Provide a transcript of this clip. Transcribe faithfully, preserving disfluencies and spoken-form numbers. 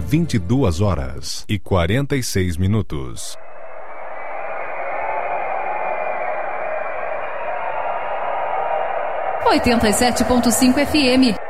vinte e duas horas e quarenta e seis minutos. oitenta e sete ponto cinco F M.